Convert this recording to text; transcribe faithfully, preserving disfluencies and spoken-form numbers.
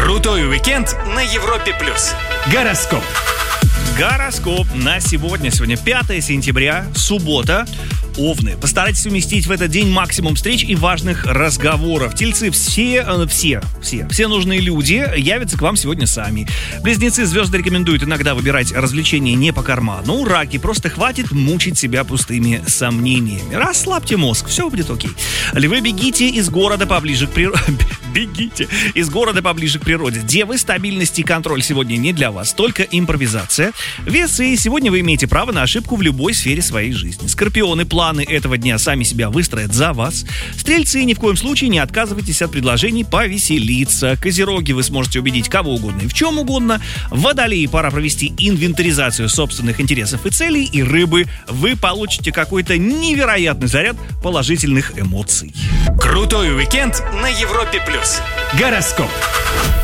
Крутой уикенд на Европе плюс. Гороскоп. Гороскоп на сегодня. Сегодня пятое сентября, суббота. Овны. Постарайтесь уместить в этот день максимум встреч и важных разговоров. Тельцы, все, все, все, все нужные люди явятся к вам сегодня сами. Близнецы, звезды рекомендуют иногда выбирать развлечения не по карману. Раки, просто хватит мучить себя пустыми сомнениями. Расслабьте мозг, все будет окей. Львы, бегите из города поближе к природе. Бегите из города поближе к природе. Девы, стабильность и контроль сегодня не для вас, только импровизация. Весы, сегодня вы имеете право на ошибку в любой сфере своей жизни. Скорпионы, планы этого дня сами себя выстроят за вас. Стрельцы, ни в коем случае не отказывайтесь от предложений повеселиться. Козероги, вы сможете убедить кого угодно и в чем угодно. Водолеи, пора провести инвентаризацию собственных интересов и целей. И рыбы, вы получите какой-то невероятный заряд положительных эмоций. Крутой уикенд на Европе плюс. Гороскоп.